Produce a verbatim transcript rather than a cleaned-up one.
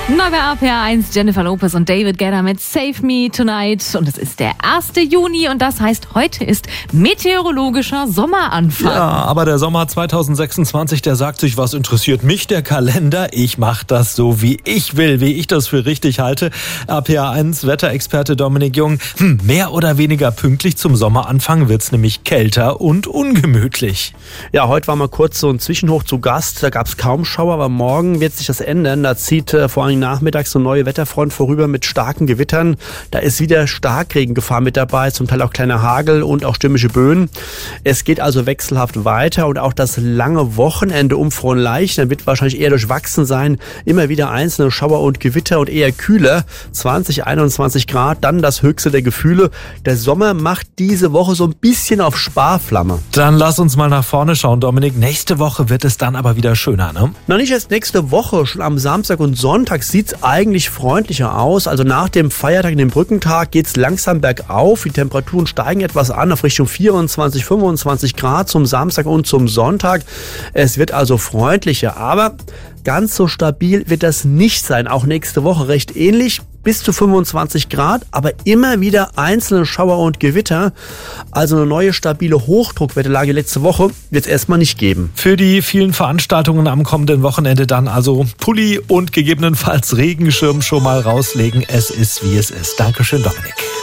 Neu bei R P R eins, Jennifer Lopez und David Guetta mit Save Me Tonight. Und es ist der erste Juni und das heißt, heute ist meteorologischer Sommeranfang. Ja, aber der Sommer zwanzig sechsundzwanzig, der sagt sich, was interessiert mich der Kalender? Ich mache das so, wie ich will, wie ich das für richtig halte. R P R eins Wetterexperte Dominik Jung. Hm, mehr oder weniger pünktlich zum Sommeranfang wird's nämlich kälter und ungemütlich. Ja, heute war mal kurz so ein Zwischenhoch zu Gast. Da gab es kaum Schauer, aber morgen wird sich das ändern. Da zieht äh, vor allem nachmittags so eine neue Wetterfront vorüber mit starken Gewittern. Da ist wieder Starkregengefahr mit dabei, zum Teil auch kleiner Hagel und auch stürmische Böen. Es geht also wechselhaft weiter und auch das lange Wochenende um Frohnleichnam wird wahrscheinlich eher durchwachsen sein. Immer wieder einzelne Schauer und Gewitter und eher kühler. zwanzig, einundzwanzig Grad, dann das höchste der Gefühle. Der Sommer macht diese Woche so ein bisschen auf Sparflamme. Dann lass uns mal nach vorne schauen, Dominik. Nächste Woche wird es dann aber wieder schöner, ne? Noch nicht erst nächste Woche, schon am Samstag und Sonntag sieht's eigentlich freundlicher aus. Also nach dem Feiertag, dem Brückentag, geht's langsam bergauf. Die Temperaturen steigen etwas an auf Richtung vierundzwanzig, fünfundzwanzig Grad zum Samstag und zum Sonntag. Es wird also freundlicher, aber ganz so stabil wird das nicht sein. Auch nächste Woche recht ähnlich. Bis zu fünfundzwanzig Grad, aber immer wieder einzelne Schauer und Gewitter. Also eine neue stabile Hochdruckwetterlage letzte Woche wird es erstmal nicht geben. Für die vielen Veranstaltungen am kommenden Wochenende dann also Pulli und gegebenenfalls Regenschirm schon mal rauslegen. Es ist, wie es ist. Dankeschön, Dominik.